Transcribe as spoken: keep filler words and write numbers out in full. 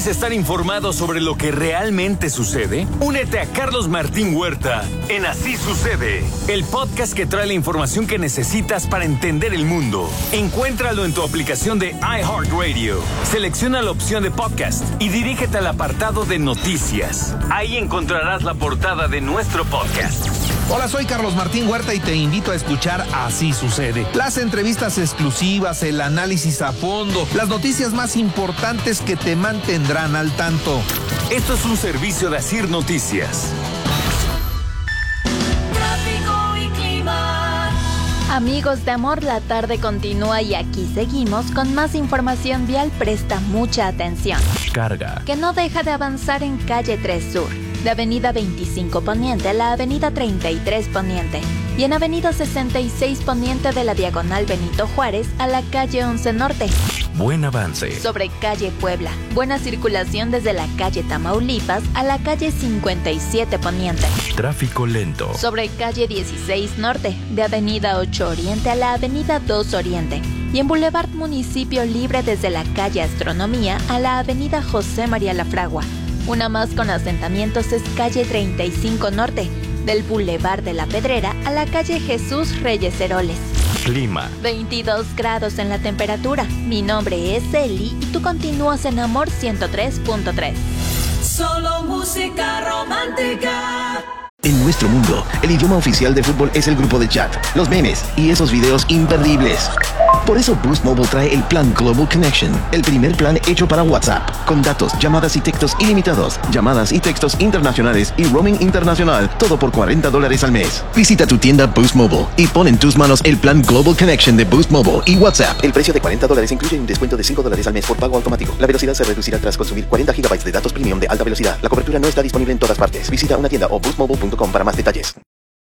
¿Quieres estar informado sobre lo que realmente sucede? Únete a Carlos Martín Huerta en Así Sucede, el podcast que trae la información que necesitas para entender el mundo. Encuéntralo en tu aplicación de iHeartRadio. Selecciona la opción de podcast y dirígete al apartado de noticias. Ahí encontrarás la portada de nuestro podcast. Hola, soy Carlos Martín Huerta y te invito a escuchar Así Sucede. Las entrevistas exclusivas, el análisis a fondo, las noticias más importantes que te mantendrán al tanto. Esto es un servicio de Asir Noticias. Tráfico y clima. Amigos de Amor, la tarde continúa y aquí seguimos con más información vial. Presta mucha atención. Carga. Que no deja de avanzar en calle tres Sur, de avenida veinticinco Poniente a la avenida treinta y tres Poniente y en avenida sesenta y seis Poniente de la diagonal Benito Juárez a la calle once Norte. Buen avance. Sobre calle Puebla, buena circulación desde la calle Tamaulipas a la calle cincuenta y siete Poniente. Tráfico lento. Sobre calle dieciséis Norte, de avenida ocho Oriente a la avenida dos Oriente y en Boulevard Municipio Libre desde la calle Astronomía a la avenida José María Lafragua. Una más con asentamientos es calle treinta y cinco Norte, del Boulevard de la Pedrera a la calle Jesús Reyes Heroles. Clima. veintidós grados en la temperatura. Mi nombre es Eli y tú continúas en Amor ciento tres punto tres. Solo música romántica. En nuestro mundo, el idioma oficial de fútbol es el grupo de chat, los memes y esos videos imperdibles. Por eso Boost Mobile trae el plan Global Connection, el primer plan hecho para WhatsApp, con datos, llamadas y textos ilimitados, llamadas y textos internacionales y roaming internacional, todo por cuarenta dólares al mes. Visita tu tienda Boost Mobile y pon en tus manos el plan Global Connection de Boost Mobile y WhatsApp. El precio de cuarenta dólares incluye un descuento de cinco dólares al mes por pago automático. La velocidad se reducirá tras consumir cuarenta gigabytes de datos premium de alta velocidad. La cobertura no está disponible en todas partes. Visita una tienda o boost mobile punto com para más detalles.